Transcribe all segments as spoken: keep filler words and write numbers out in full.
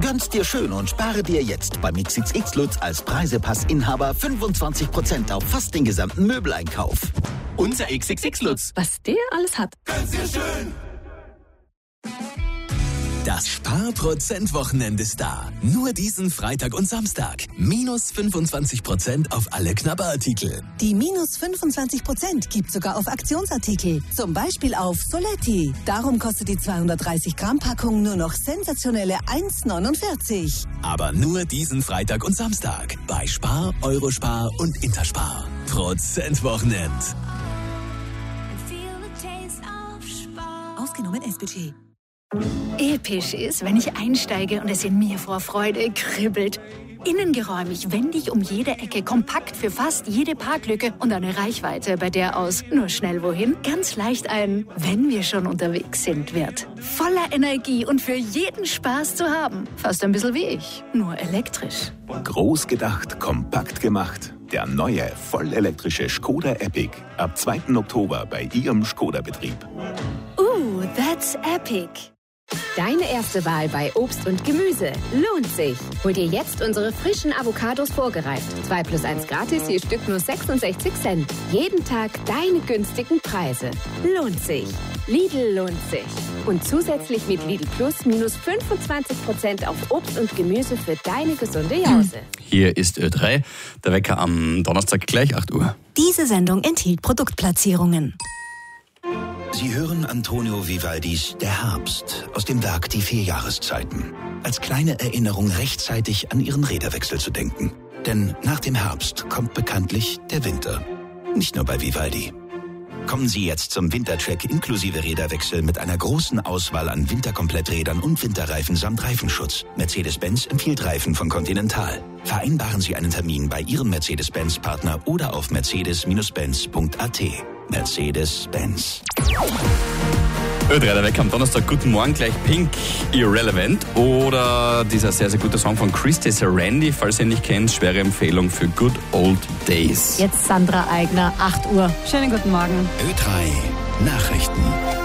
Gönn's dir schön und spare dir jetzt beim X X X Lutz als Preisepassinhaber fünfundzwanzig Prozent auf fast den gesamten Möbeleinkauf. Unser X X X Lutz. Was der alles hat. Gönn's dir schön. Das Sparprozent-Wochenende ist da. Nur diesen Freitag und Samstag. Minus fünfundzwanzig Prozent auf alle Knabberartikel. Die minus fünfundzwanzig Prozent gibt sogar auf Aktionsartikel. Zum Beispiel auf Soletti. Darum kostet die zweihundertdreißig Gramm Packung nur noch sensationelle eins neunundvierzig. Aber nur diesen Freitag und Samstag. Bei Spar, Eurospar und Interspar. Prozent-Wochenend. Ausgenommen S-Budget. Episch ist, wenn ich einsteige und es in mir vor Freude kribbelt. Innengeräumig, wendig um jede Ecke, kompakt für fast jede Parklücke und eine Reichweite, bei der aus nur schnell wohin ganz leicht ein wenn wir schon unterwegs sind wird. Voller Energie und für jeden Spaß zu haben. Fast ein bisschen wie ich, nur elektrisch. Groß gedacht, kompakt gemacht. Der neue, vollelektrische Skoda Epic. Ab zweiten Oktober bei Ihrem Skoda-Betrieb. Uh, that's epic. Deine erste Wahl bei Obst und Gemüse lohnt sich. Hol dir jetzt unsere frischen Avocados vorgereift. zwei plus eins gratis, je Stück nur sechsundsechzig Cent. Jeden Tag deine günstigen Preise. Lohnt sich. Lidl lohnt sich. Und zusätzlich mit Lidl Plus minus fünfundzwanzig Prozent auf Obst und Gemüse für deine gesunde Jause. Hier ist Ö drei, der Wecker am Donnerstag gleich acht Uhr. Diese Sendung enthielt Produktplatzierungen. Sie hören Antonio Vivaldis Der Herbst aus dem Werk Die vier Jahreszeiten. Als kleine Erinnerung rechtzeitig an Ihren Räderwechsel zu denken. Denn nach dem Herbst kommt bekanntlich der Winter. Nicht nur bei Vivaldi. Kommen Sie jetzt zum Wintercheck inklusive Räderwechsel mit einer großen Auswahl an Winterkompletträdern und Winterreifen samt Reifenschutz. Mercedes-Benz empfiehlt Reifen von Continental. Vereinbaren Sie einen Termin bei Ihrem Mercedes-Benz-Partner oder auf mercedes Benz punkt a t. Mercedes-Benz. Ö drei, der Wecker am Donnerstag. Guten Morgen, gleich Pink, Irrelevant. Oder dieser sehr, sehr gute Song von Christy Randy. Falls ihr ihn nicht kennt, schwere Empfehlung für Good Old Days. Jetzt Sandra Eigner, acht Uhr. Schönen guten Morgen. Ö drei Nachrichten.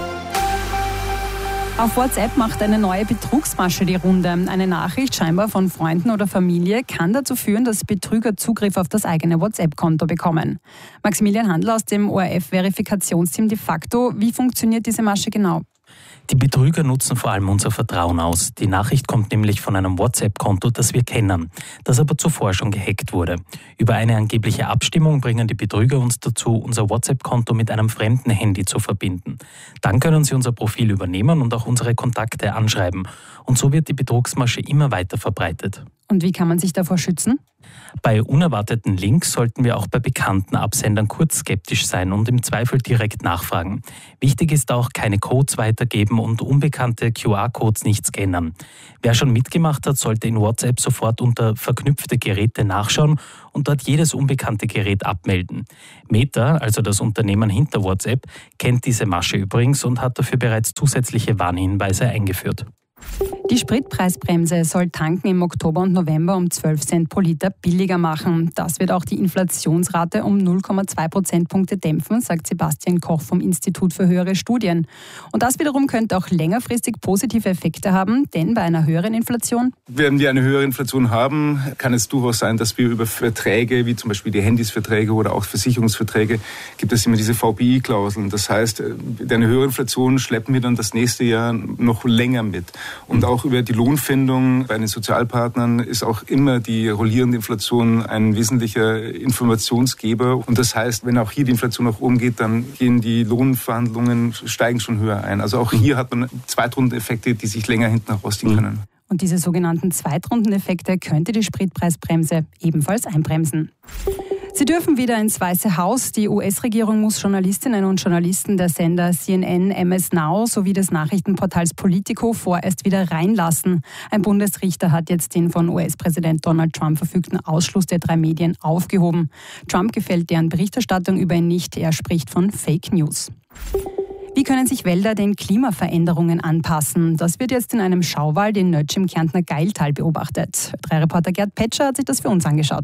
Auf WhatsApp macht eine neue Betrugsmasche die Runde. Eine Nachricht, scheinbar von Freunden oder Familie, kann dazu führen, dass Betrüger Zugriff auf das eigene WhatsApp-Konto bekommen. Maximilian Handl aus dem O R F-Verifikationsteam de facto. Wie funktioniert diese Masche genau? Die Betrüger nutzen vor allem unser Vertrauen aus. Die Nachricht kommt nämlich von einem WhatsApp-Konto, das wir kennen, das aber zuvor schon gehackt wurde. Über eine angebliche Abstimmung bringen die Betrüger uns dazu, unser WhatsApp-Konto mit einem fremden Handy zu verbinden. Dann können sie unser Profil übernehmen und auch unsere Kontakte anschreiben. Und so wird die Betrugsmasche immer weiter verbreitet. Und wie kann man sich davor schützen? Bei unerwarteten Links sollten wir auch bei bekannten Absendern kurz skeptisch sein und im Zweifel direkt nachfragen. Wichtig ist auch, keine Codes weitergeben und unbekannte Q R-Codes nicht scannen. Wer schon mitgemacht hat, sollte in WhatsApp sofort unter verknüpfte Geräte nachschauen und dort jedes unbekannte Gerät abmelden. Meta, also das Unternehmen hinter WhatsApp, kennt diese Masche übrigens und hat dafür bereits zusätzliche Warnhinweise eingeführt. Die Spritpreisbremse soll Tanken im Oktober und November um zwölf Cent pro Liter billiger machen. Das wird auch die Inflationsrate um null Komma zwei Prozentpunkte dämpfen, sagt Sebastian Koch vom Institut für höhere Studien. Und das wiederum könnte auch längerfristig positive Effekte haben, denn bei einer höheren Inflation... Wenn wir eine höhere Inflation haben, kann es durchaus sein, dass wir über Verträge, wie zum Beispiel die Handysverträge oder auch Versicherungsverträge, gibt es immer diese V P I-Klauseln. Das heißt, mit einer höheren Inflation schleppen wir dann das nächste Jahr noch länger mit. Und auch über die Lohnfindung bei den Sozialpartnern ist auch immer die rollierende Inflation ein wesentlicher Informationsgeber. Und das heißt, wenn auch hier die Inflation nach oben geht, dann gehen die Lohnverhandlungen, steigen schon höher ein. Also auch hier hat man Zweitrundeneffekte, die sich länger hinten herausziehen können. Und diese sogenannten Zweitrundeneffekte könnte die Spritpreisbremse ebenfalls einbremsen. Sie dürfen wieder ins Weiße Haus. Die U S-Regierung muss Journalistinnen und Journalisten der Sender C N N, M S Now sowie des Nachrichtenportals Politico vorerst wieder reinlassen. Ein Bundesrichter hat jetzt den von U S-Präsident Donald Trump verfügten Ausschluss der drei Medien aufgehoben. Trump gefällt deren Berichterstattung über ihn nicht. Er spricht von Fake News. Wie können sich Wälder den Klimaveränderungen anpassen? Das wird jetzt in einem Schauwald in Nötsch im Kärntner Gailtal beobachtet. drei Reporter Gerd Petscher hat sich das für uns angeschaut.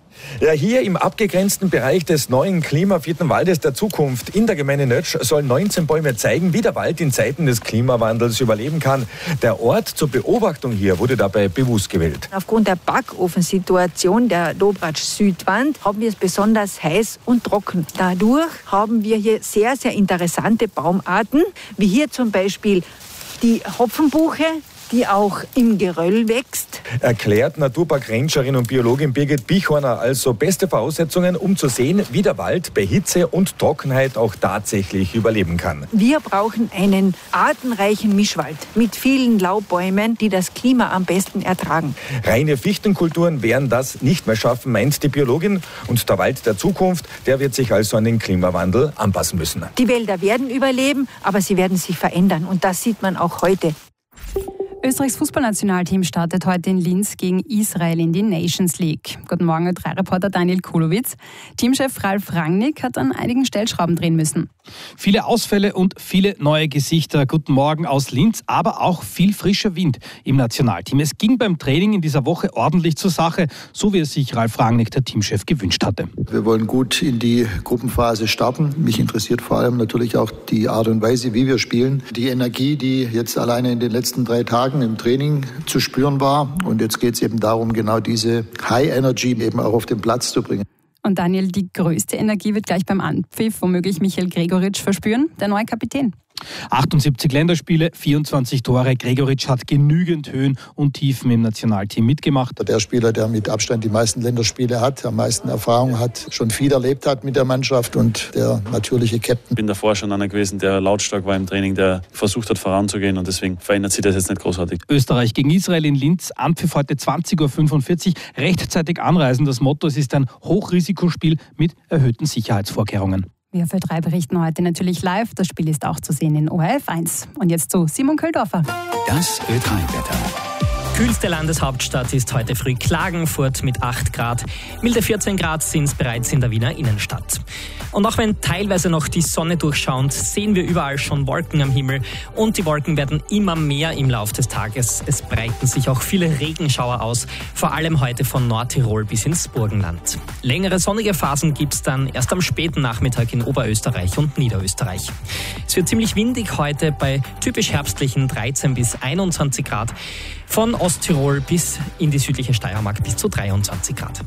Ja, hier im abgegrenzten Bereich des neuen klimavierten Waldes der Zukunft in der Gemeinde Nötsch sollen neunzehn Bäume zeigen, wie der Wald in Zeiten des Klimawandels überleben kann. Der Ort zur Beobachtung hier wurde dabei bewusst gewählt. Aufgrund der Backofensituation der Dobratsch-Südwand haben wir es besonders heiß und trocken. Dadurch haben wir hier sehr, sehr interessante Baumarten, wie hier zum Beispiel die Hopfenbuche, die auch im Geröll wächst. Erklärt Naturpark-Rangerin und Biologin Birgit Bichhorner also beste Voraussetzungen, um zu sehen, wie der Wald bei Hitze und Trockenheit auch tatsächlich überleben kann. Wir brauchen einen artenreichen Mischwald mit vielen Laubbäumen, die das Klima am besten ertragen. Reine Fichtenkulturen werden das nicht mehr schaffen, meint die Biologin. Und der Wald der Zukunft, der wird sich also an den Klimawandel anpassen müssen. Die Wälder werden überleben, aber sie werden sich verändern. Und das sieht man auch heute. Österreichs Fußballnationalteam startet heute in Linz gegen Israel in die Nations League. Guten Morgen, Ö drei Reporter Daniel Kulowitz. Teamchef Ralf Rangnick hat an einigen Stellschrauben drehen müssen. Viele Ausfälle und viele neue Gesichter. Guten Morgen aus Linz, aber auch viel frischer Wind im Nationalteam. Es ging beim Training in dieser Woche ordentlich zur Sache, so wie es sich Ralf Rangnick, der Teamchef, gewünscht hatte. Wir wollen gut in die Gruppenphase starten. Mich interessiert vor allem natürlich auch die Art und Weise, wie wir spielen. Die Energie, die jetzt alleine in den letzten drei Tagen im Training zu spüren war. Und jetzt geht es eben darum, genau diese High Energy eben auch auf den Platz zu bringen. Und Daniel, die größte Energie wird gleich beim Anpfiff womöglich Michael Gregoritsch verspüren, der neue Kapitän. achtundsiebzig Länderspiele, vierundzwanzig Tore. Gregoritsch hat genügend Höhen und Tiefen im Nationalteam mitgemacht. Der Spieler, der mit Abstand die meisten Länderspiele hat, am meisten Erfahrung hat, schon viel erlebt hat mit der Mannschaft und der natürliche Captain. Ich bin davor schon einer gewesen, der lautstark war im Training, der versucht hat voranzugehen und deswegen verändert sich das jetzt nicht großartig. Österreich gegen Israel in Linz, Anpfiff heute zwanzig Uhr fünfundvierzig, rechtzeitig anreisen. Das Motto, es ist ein Hochrisikospiel mit erhöhten Sicherheitsvorkehrungen. Wir für drei berichten heute natürlich live. Das Spiel ist auch zu sehen in O R F eins. Und jetzt zu Simon Köldorfer. Das Ö drei Wetter. Kühlste Landeshauptstadt ist heute früh Klagenfurt mit acht Grad. Milde vierzehn Grad sind es bereits in der Wiener Innenstadt. Und auch wenn teilweise noch die Sonne durchscheint, sehen wir überall schon Wolken am Himmel. Und die Wolken werden immer mehr im Laufe des Tages. Es breiten sich auch viele Regenschauer aus, vor allem heute von Nordtirol bis ins Burgenland. Längere sonnige Phasen gibt es dann erst am späten Nachmittag in Oberösterreich und Niederösterreich. Es wird ziemlich windig heute bei typisch herbstlichen dreizehn bis einundzwanzig Grad. Von Osttirol bis in die südliche Steiermark bis zu dreiundzwanzig Grad.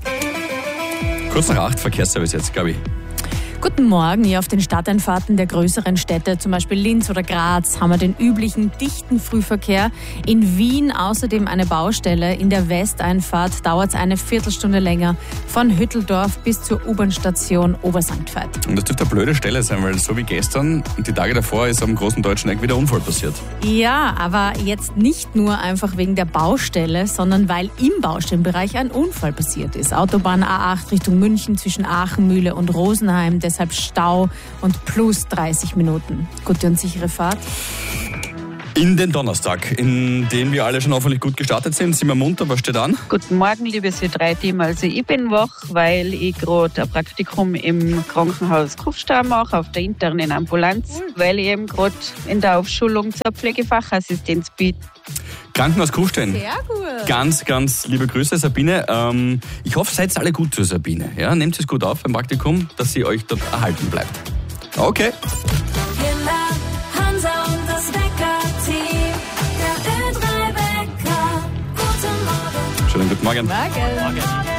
Kurz nach acht, Verkehrsservice jetzt, Gabi. Guten Morgen. Hier auf den Stadteinfahrten der größeren Städte, zum Beispiel Linz oder Graz, haben wir den üblichen dichten Frühverkehr. In Wien außerdem eine Baustelle. In der Westeinfahrt dauert es eine Viertelstunde länger von Hütteldorf bis zur U-Bahn-Station Obersankt Veit. Und das dürfte eine blöde Stelle sein, weil so wie gestern und die Tage davor ist am großen Deutschen Eck wieder ein Unfall passiert. Ja, aber jetzt nicht nur einfach wegen der Baustelle, sondern weil im Baustellenbereich ein Unfall passiert ist. Autobahn A acht Richtung München zwischen Aachen, Mühle und Rosenheim. Deshalb Stau und plus dreißig Minuten. Gute und sichere Fahrt. In den Donnerstag, in dem wir alle schon hoffentlich gut gestartet sind. Sind wir munter? Was steht an? Guten Morgen, liebes Ö drei Team. Also ich bin wach, weil ich gerade ein Praktikum im Krankenhaus Kufstein mache, auf der internen Ambulanz, weil ich eben gerade in der Aufschulung zur Pflegefachassistenz bin. Krankenhaus Kufstein. Sehr gut. Ganz, ganz liebe Grüße, Sabine. Ähm, ich hoffe, seid alle gut zu Sabine. Ja, nehmt es gut auf beim Praktikum, dass sie euch dort erhalten bleibt. Okay. Hansa und das Wecker-Team. Der Ö drei Wecker. Guten Morgen. Schönen guten Morgen. Morgen. Morgen.